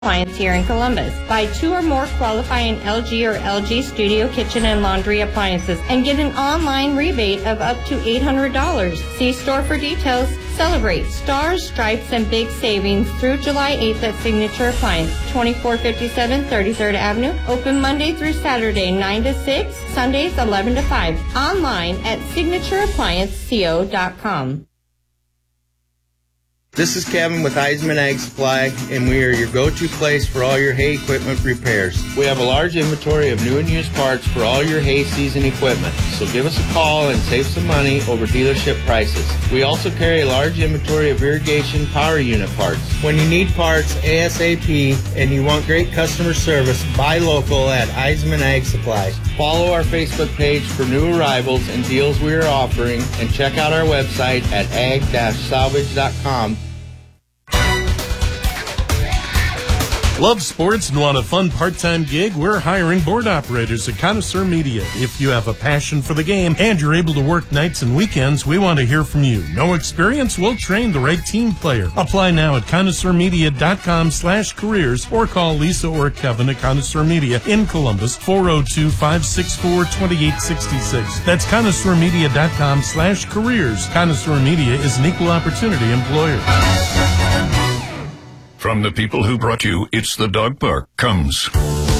Appliance here in Columbus. Buy 2 or more qualifying LG or LG Studio kitchen and laundry appliances and get an online rebate of up to $800. See store for details. Celebrate stars, stripes, and big savings through July 8th at Signature Appliance, 2457 33rd Avenue. Open Monday through Saturday, 9 to 6, Sundays 11 to 5. Online at signatureapplianceco.com. This is Kevin with Heisman Ag Supply, and we are your go-to place for all your hay equipment repairs. We have a large inventory of new and used parts for all your hay season equipment, so give us a call and save some money over dealership prices. We also carry a large inventory of irrigation power unit parts. When you need parts ASAP and you want great customer service, buy local at Heisman Ag Supply. Follow our Facebook page for new arrivals and deals we are offering, and check out our website at ag-salvage.com. Love sports and want a fun part-time gig? We're hiring board operators at Connoisseur Media. If you have a passion for the game and you're able to work nights and weekends, we want to hear from you. No experience? We'll train the right team player. Apply now at connoisseurmedia.com/careers or call Lisa or Kevin at Connoisseur Media in Columbus, 402-564-2866. That's connoisseurmedia.com/careers. Connoisseur Media is an equal opportunity employer. From the people who brought you It's the Dog Park comes